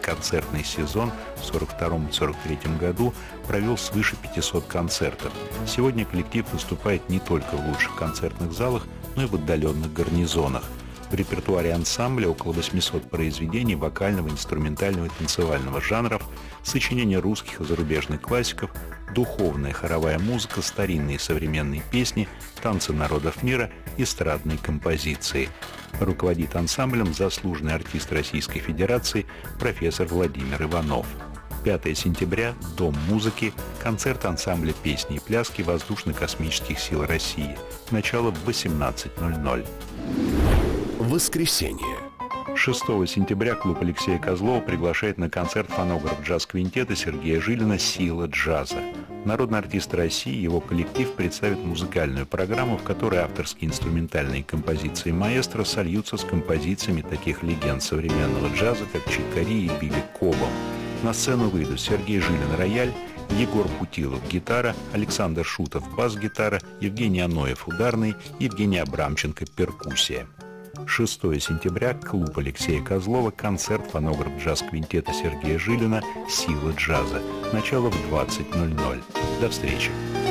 концертный сезон в 1942-1943 году провел свыше 500 концертов. Сегодня коллектив выступает не только в лучших концертных залах, но и в отдаленных гарнизонах. В репертуаре ансамбля около 800 произведений вокального, инструментального и танцевального жанров, сочинения русских и зарубежных классиков, духовная хоровая музыка, старинные и современные песни, танцы народов мира, эстрадные композиции. Руководит ансамблем заслуженный артист Российской Федерации профессор Владимир Иванов. 5 сентября, Дом музыки, концерт ансамбля песни и пляски Воздушно-космических сил России. Начало в 18:00. Воскресенье. 6 сентября клуб Алексея Козлова приглашает на концерт фонограф джаз-квинтета Сергея Жилина «Сила джаза». Народный артист России и его коллектив представит музыкальную программу, в которой авторские инструментальные композиции маэстро сольются с композициями таких легенд современного джаза, как Чик Кори и Билли Кобом. На сцену выйдут Сергей Жилин – рояль, Егор Путилов – гитара, Александр Шутов – бас-гитара, Евгений Аноев – ударный, Евгений Абрамченко – перкуссия. 6 сентября, клуб Алексея Козлова, концерт фонограф джаз-квинтета Сергея Жилина «Сила джаза». Начало в 20:00. До встречи.